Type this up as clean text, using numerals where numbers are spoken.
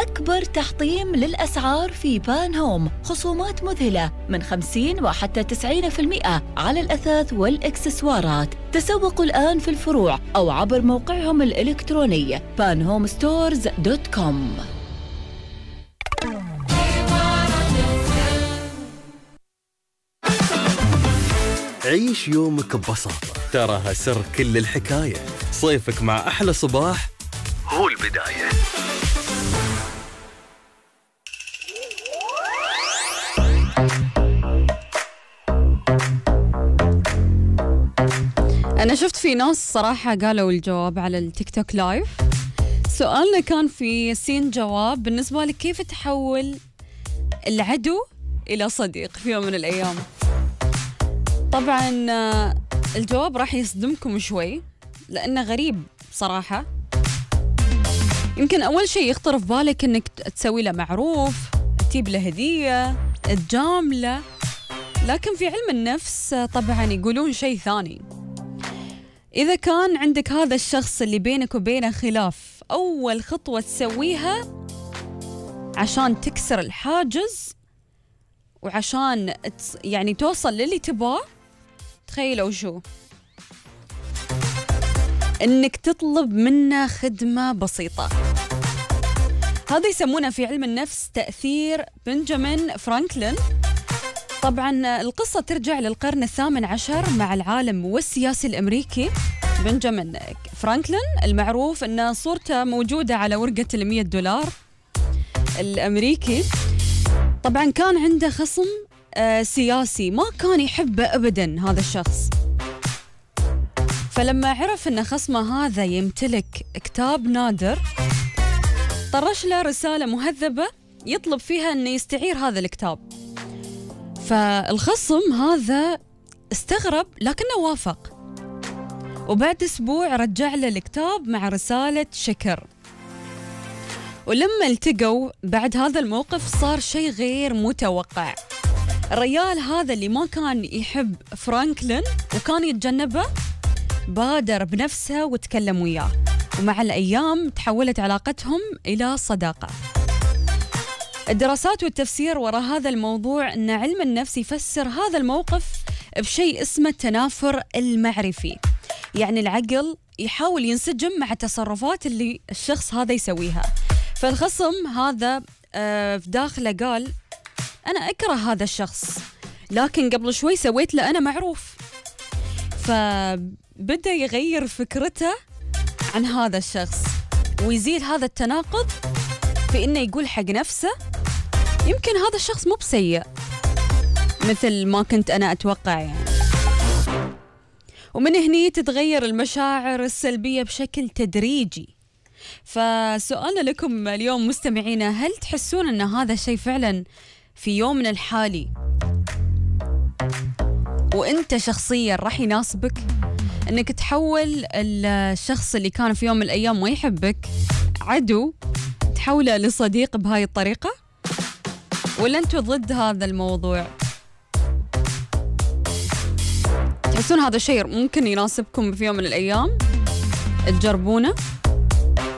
أكبر تحطيم للأسعار في بان هوم، خصومات مذهلة من 50 وحتى 90% على الأثاث والإكسسوارات. تسوقوا الآن في الفروع أو عبر موقعهم الإلكتروني panhomestores.com. عيش يومك ببساطة، تراها سر كل الحكاية. صيفك مع أحلى صباح هو البداية. أنا شفت في ناس صراحة قالوا الجواب على التيك توك لايف. سؤالنا كان في سين جواب، بالنسبة لك كيف تحول العدو إلى صديق في يوم من الأيام؟ طبعا الجواب راح يصدمكم شوي لأنه غريب صراحة. يمكن أول شيء يخطر في بالك أنك تسوي له معروف، تجيب له هدية، تجامله، لكن في علم النفس طبعا يقولون شيء ثاني. إذا كان عندك هذا الشخص اللي بينك وبينه خلاف، أول خطوة تسويها عشان تكسر الحاجز وعشان يعني توصل للي تباه، تخيلوا شو؟ إنك تطلب منه خدمة بسيطة. هذا يسمونه في علم النفس تأثير بنجامين فرانكلين. طبعا القصة ترجع للقرن الثامن عشر مع العالم والسياسي الأمريكي بنجامين فرانكلين، المعروف أن صورته موجودة على ورقة $100 الأمريكي. طبعا كان عنده خصم سياسي ما كان يحبه أبدا هذا الشخص، فلما عرف أن خصمه هذا يمتلك كتاب نادر، طرش له رسالة مهذبة يطلب فيها أنه يستعير هذا الكتاب. فالخصم هذا استغرب لكنه وافق، وبعد أسبوع رجع له الكتاب مع رسالة شكر. ولما التقوا بعد هذا الموقف صار شيء غير متوقع. الرجال هذا اللي ما كان يحب فرانكلين وكان يتجنبه بادر بنفسه وتكلم وياه، ومع الأيام تحولت علاقتهم إلى صداقة. الدراسات والتفسير وراء هذا الموضوع أن علم النفس يفسر هذا الموقف بشيء اسمه التنافر المعرفي، يعني العقل يحاول ينسجم مع التصرفات اللي الشخص هذا يسويها. فالخصم هذا في داخله قال أنا أكره هذا الشخص، لكن قبل شوي سويت له أنا معروف. فبدأ يغير فكرته عن هذا الشخص ويزيل هذا التناقض في إنه يقول حق نفسه يمكن هذا الشخص مو بسيء مثل ما كنت أنا أتوقع يعني. ومن هني تتغير المشاعر السلبية بشكل تدريجي. فسؤالنا لكم اليوم مستمعينا، هل تحسون أن هذا الشيء فعلا في يومنا الحالي وأنت شخصيا راح يناسبك أنك تحول الشخص اللي كان في يوم من الأيام ما يحبك عدو تحوله لصديق بهاي الطريقة، ولا أنتوا ضد هذا الموضوع؟ تحسون هذا الشيء ممكن يناسبكم في يوم من الأيام؟ تجربونه؟